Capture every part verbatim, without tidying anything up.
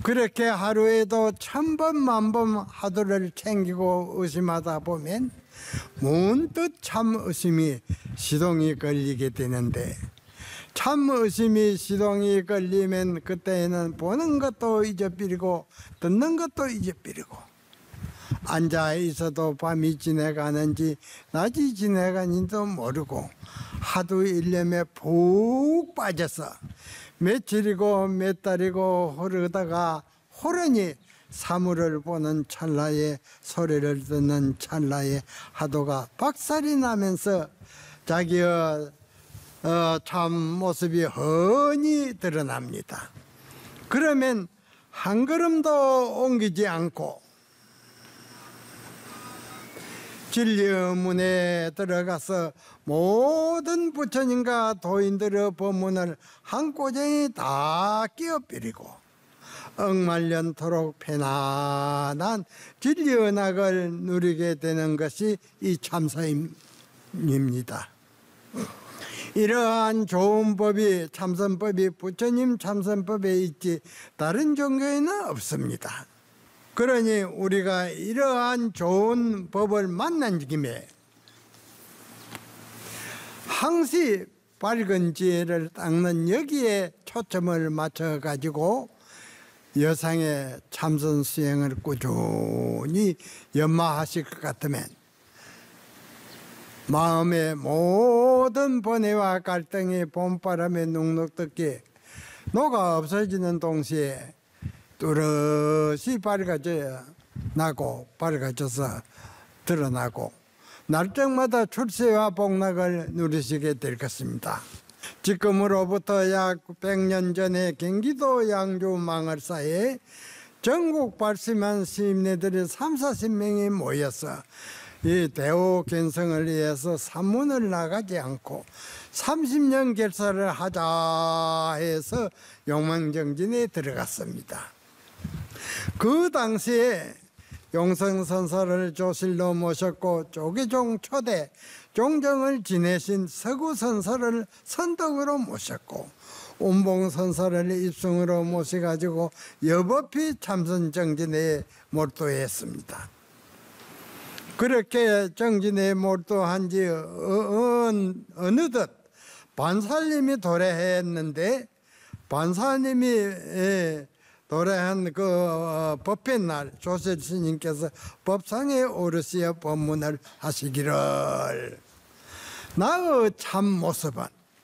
그렇게 하루에도 천번 만번 하루를 챙기고 의심하다 보면 문득 참 의심이 시동이 걸리게 되는데, 참 의심이 시동이 걸리면 그때에는 보는 것도 잊어버리고 듣는 것도 잊어버리고, 앉아 있어도 밤이 지나가는지 낮이 지나가는지도 모르고 하도 일념에 푹 빠져서 며칠이고 몇 달이고 흐르다가 호련히 사물을 보는 찰나에, 소리를 듣는 찰나에 하도가 박살이 나면서 자기의 어, 참 모습이 훤히 드러납니다. 그러면 한 걸음도 옮기지 않고 진리문에 들어가서 모든 부처님과 도인들의 법문을 한 꼬쟁이 다 끼어버리고 억말년토록 편안한 진리언학을 누리게 되는 것이 이 참선입니다. 이러한 좋은 법이, 참선법이 부처님 참선법에 있지 다른 종교에는 없습니다. 그러니 우리가 이러한 좋은 법을 만난 김에 항시 밝은 지혜를 닦는 여기에 초점을 맞춰 가지고 여상의 참선 수행을 꾸준히 연마하실 것 같으면 마음의 모든 번뇌와 갈등이 봄바람에 눅눅듣게 녹아 없어지는 동시에 뚜렷이 밝아져야 나고 밝아져서 드러나고 날짜마다 출세와 복락을 누리시게 될 것입니다. 지금으로부터 약 백 년 전에 경기도 양주 망을사에 전국 발심한 스님네들이 삼사십 명이 모여서 이 대오 견성을 위해서 산문을 나가지 않고 삼십 년 결사를 하자 해서 용맹정진에 들어갔습니다. 그 당시에 용성선사를 조실로 모셨고 조계종 초대 종정을 지내신 서구선사를 선덕으로 모셨고 운봉선사를 입승으로 모셔가지고 여법히 참선정진에 몰두했습니다. 그렇게 정진에 몰두한 지 어느덧 반사님이 도래했는데, 반사님이 도래한 그 법회 날 조실 스님께서 법상에 오르시어 법문을 하시기를, 나의 참 모습은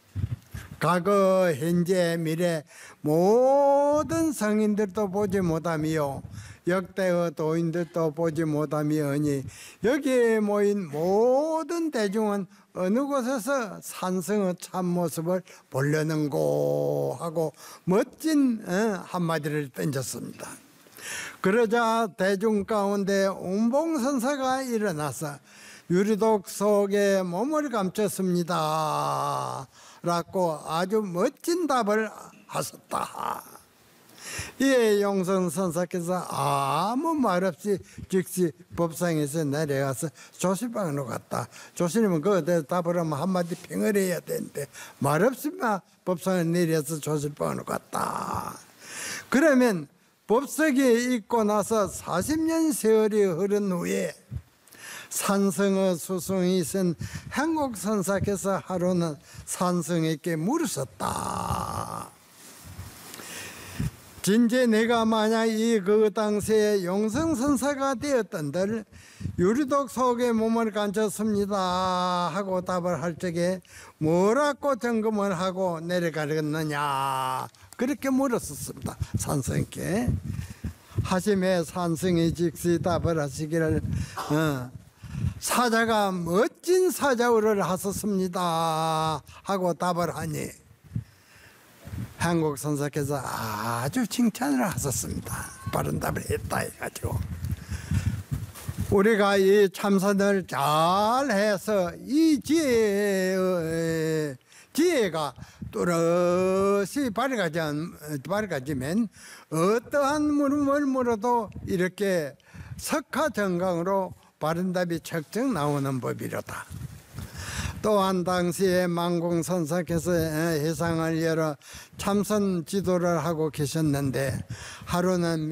과거 현재 미래 모든 성인들도 보지 못하며 역대의 도인들도 보지 못하며니 여기에 모인 모든 대중은 어느 곳에서 산성의 참모습을 보려는고 하고 멋진 한마디를 던졌습니다. 그러자 대중 가운데 운봉선사가 일어나서 유리독 속에 몸을 감췄습니다 라고 아주 멋진 답을 하셨다. 이에 용성선사께서 아무 말 없이 즉시 법상에서 내려가서 조실방으로 갔다. 조실님은 그에 대해서 답을 하면 한마디 평을 해야 되는데 말 없이만 법상에 내려서 조실방으로 갔다. 그러면 법석에 있고 나서 사십 년 세월이 흐른 후에 산성의 수승이신 행곡선사께서 하루는 산성에게 물으셨다. 진짜 내가 만약 이 그 당시에 용성선사가 되었던들 유리독 속에 몸을 감췄습니다 하고 답을 할 적에 뭐라고 점검을 하고 내려가겠느냐, 그렇게 물었었습니다. 산성께. 하심에 산성이 즉시 답을 하시기를 어, 사자가 멋진 사자우를 하셨습니다 하고 답을 하니 행곡선사께서 아주 칭찬을 하셨습니다. 바른 답을 했다 해가지고 우리가 이 참선을 잘 해서 이 지혜, 지혜가 뚜렷이 밝아지, 밝아지면 어떠한 물음을 물어도 이렇게 석하정강으로 바른 답이 척척 나오는 법이로다. 또한 당시에 만공선사께서 회상을 열어 참선 지도를 하고 계셨는데 하루는